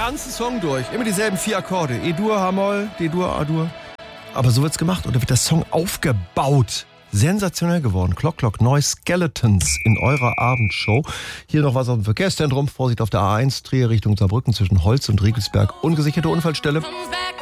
ganzen Song durch. Immer dieselben 4 Akkorde. E-Dur, H-Moll, D-Dur, A-Dur. Aber so wird's gemacht. Und da wird der Song aufgebaut. Sensationell geworden. Clock, Neu Skeletons in eurer Abendshow. Hier noch was auf dem Verkehrszentrum. Vorsicht auf der A1, Trier Richtung Saarbrücken zwischen Holz und Riegelsberg. Ungesicherte Unfallstelle.